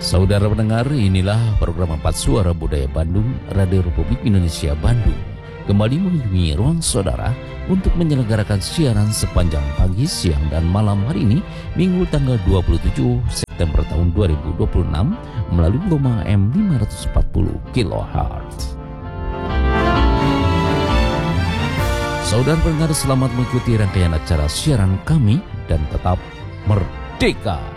Saudara pendengar, inilah program 4 Suara Budaya Bandung, Radio Republik Indonesia Bandung. Kembali mengunjungi ruang saudara untuk menyelenggarakan siaran sepanjang pagi, siang, dan malam hari ini, Minggu tanggal 27 September tahun 2026, melalui gelombang AM 540 kHz. Saudara pendengar, selamat mengikuti rangkaian acara siaran kami dan tetap merdeka!